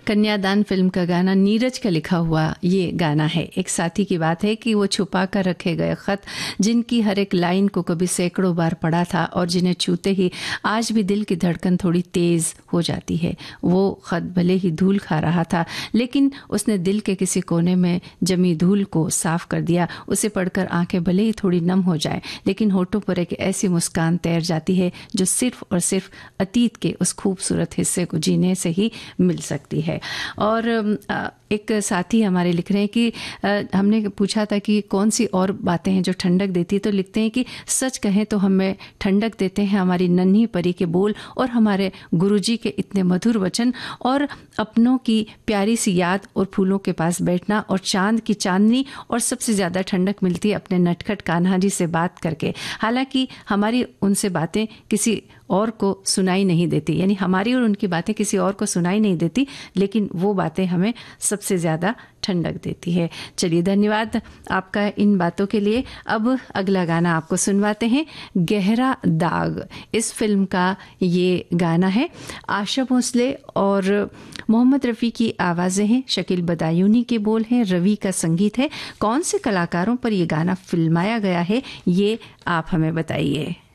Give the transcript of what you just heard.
कन्यादान फिल्म का गाना नीरज का लिखा हुआ ये गाना है। एक साथी की बात है कि वो छुपा कर रखे गए खत, जिनकी हर एक लाइन को कभी सैकड़ों बार पढ़ा था और जिन्हें छूते ही आज भी दिल की धड़कन थोड़ी तेज हो जाती है। वो खत भले ही धूल खा रहा था, लेकिन उसने दिल के किसी कोने में जमी धूल को साफ कर दिया। उसे पढ़कर आंखें भले ही थोड़ी नम हो जाए, लेकिन होठों पर एक ऐसी मुस्कान तैर जाती है जो सिर्फ और सिर्फ अतीत के उस खूबसूरत हिस्से को जीने से ही मिल सकती है। और एक साथी हमारे लिख रहे हैं कि हमने पूछा था कि कौन सी और बातें हैं जो ठंडक देती है, तो लिखते हैं कि सच कहें तो हमें ठंडक देते हैं हमारी नन्ही परी के बोल और हमारे गुरुजी के इतने मधुर वचन और अपनों की प्यारी सी याद और फूलों के पास बैठना और चांद की चांदनी। और सबसे ज़्यादा ठंडक मिलती है अपने नटखट कान्हा जी से बात करके। हालांकि हमारी उनसे बातें किसी और को सुनाई नहीं देती, यानी हमारी और उनकी बातें किसी और को सुनाई नहीं देती, लेकिन वो बातें हमें सबसे ज़्यादा ठंडक देती है। चलिए, धन्यवाद आपका इन बातों के लिए। अब अगला गाना आपको सुनवाते हैं, गहरा दाग इस फिल्म का ये गाना है। आशा भोसले और मोहम्मद रफ़ी की आवाज़ें हैं, शकील बदायूनी के बोल हैं, रवि का संगीत है। कौन से कलाकारों पर ये गाना फिल्माया गया है, ये आप हमें बताइए।